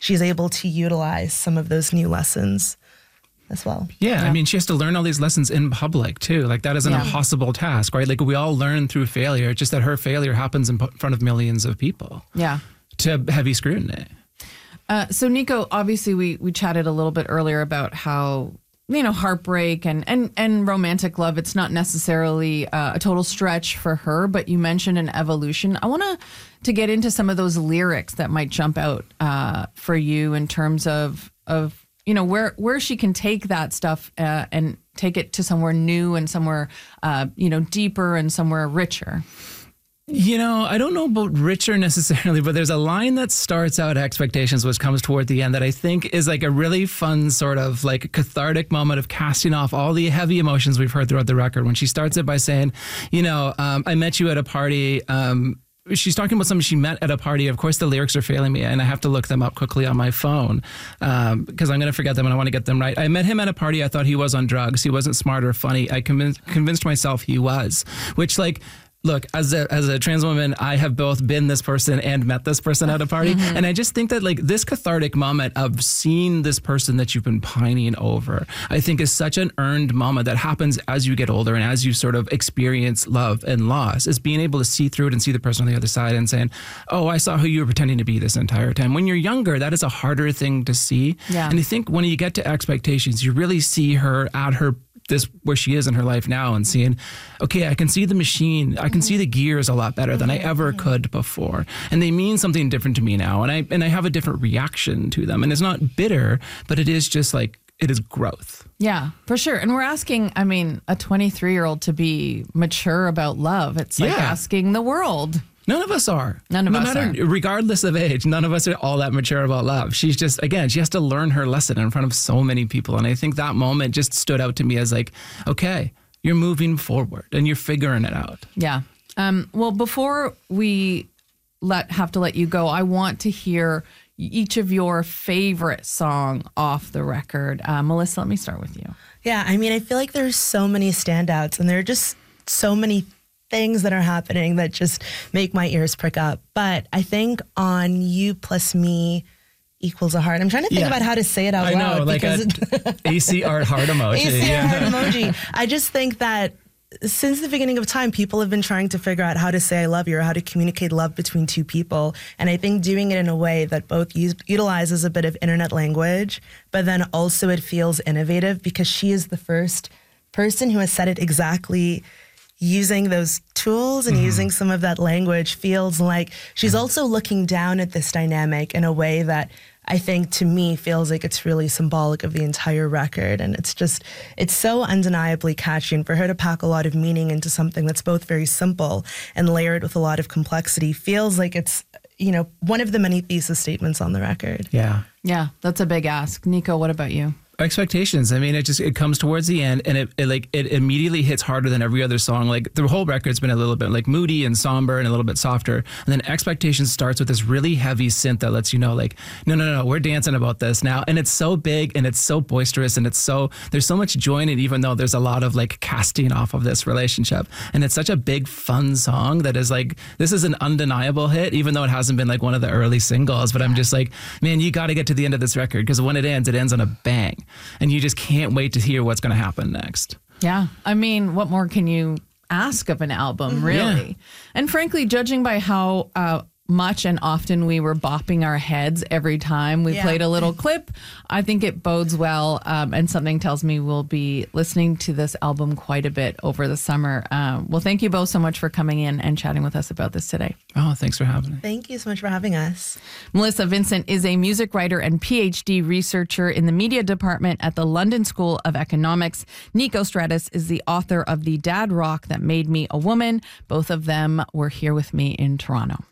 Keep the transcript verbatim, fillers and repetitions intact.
she's able to utilize some of those new lessons as well. Yeah, yeah, I mean, she has to learn all these lessons in public too. Like that is an yeah. impossible task, right? Like we all learn through failure. It's just that her failure happens in front of millions of people. Yeah. To heavy scrutiny. Uh, so Nico, obviously we we chatted a little bit earlier about how, you know, heartbreak and, and, and romantic love, it's not necessarily uh, a total stretch for her, but you mentioned an evolution. I want to to get into some of those lyrics that might jump out uh, for you in terms of of you know, where where she can take that stuff uh, and take it to somewhere new and somewhere, uh, you know, deeper and somewhere richer. You know, I don't know about richer necessarily, but there's a line that starts out Expectations, which comes toward the end, that I think is like a really fun sort of like cathartic moment of casting off all the heavy emotions we've heard throughout the record. When she starts it by saying, you know, um, I met you at a party, um, she's talking about somebody she met at a party. Of course, the lyrics are failing me, and I have to look them up quickly on my phone um, because I'm going to forget them and I want to get them right. I met him at a party. I thought he was on drugs. He wasn't smart or funny. I convinced, convinced myself he was, which like, look, as a as a trans woman, I have both been this person and met this person at a party. Mm-hmm. And I just think that like this cathartic moment of seeing this person that you've been pining over, I think is such an earned moment that happens as you get older and as you sort of experience love and loss, is being able to see through it and see the person on the other side and saying, oh, I saw who you were pretending to be this entire time. When you're younger, that is a harder thing to see. Yeah. And I think when you get to Expectations, you really see her at her this where she is in her life now and seeing, okay, I can see the machine, I can see the gears a lot better than I ever could before. And they mean something different to me now. And I and I have a different reaction to them. And it's not bitter, but it is just like, it is growth. Yeah, for sure. And we're asking, I mean, a twenty-three-year-old to be mature about love. It's like Yeah. asking the world. None of us are. None of no us matter, are. Regardless of age, none of us are all that mature about love. She's just, again, she has to learn her lesson in front of so many people. And I think that moment just stood out to me as like, okay, you're moving forward and you're figuring it out. Yeah. Um, well, before we let have to let you go, I want to hear each of your favorite song off the record. Uh, Melissa, let me start with you. Yeah, I mean, I feel like there's so many standouts and there are just so many things that are happening that just make my ears prick up. But I think on You Plus Me equals a heart. I'm trying to think Yeah. about how to say it out I loud. know, like a A C art heart emoji. A C art Yeah. heart emoji. I just think that since the beginning of time, people have been trying to figure out how to say I love you or how to communicate love between two people. And I think doing it in a way that both use, utilizes a bit of internet language, but then also it feels innovative because she is the first person who has said it exactly using those tools and mm-hmm. using some of that language. Feels like she's also looking down at this dynamic in a way that I think to me feels like it's really symbolic of the entire record. And it's just, it's so undeniably catchy. And for her to pack a lot of meaning into something that's both very simple and layered with a lot of complexity feels like it's, you know, one of the many thesis statements on the record. Yeah. Yeah, that's a big ask. Nico, what about you? Expectations. I mean, it just, it comes towards the end and it, it like, it immediately hits harder than every other song. Like the whole record's been a little bit like moody and somber and a little bit softer. And then Expectations starts with this really heavy synth that lets you know like, no, no, no, we're dancing about this now. And it's so big and it's so boisterous and it's so, there's so much joy in it, even though there's a lot of like casting off of this relationship. And it's such a big, fun song that is like, this is an undeniable hit, even though it hasn't been like one of the early singles. But I'm just like, man, you got to get to the end of this record because when it ends, it ends on a bang. And you just can't wait to hear what's going to happen next. Yeah. I mean, what more can you ask of an album, really? Yeah. And frankly, judging by how uh, much and often we were bopping our heads every time we yeah. played a little clip, I think it bodes well. Um, and something tells me we'll be listening to this album quite a bit over the summer. Um, well, thank you both so much for coming in and chatting with us about this today. Oh, thanks for having me. Thank you so much for having us. Melissa Vincent is a music writer and P H D researcher in the media department at the London School of Economics. Nico Stratus is the author of The Dad Rock That Made Me a Woman. Both of them were here with me in Toronto.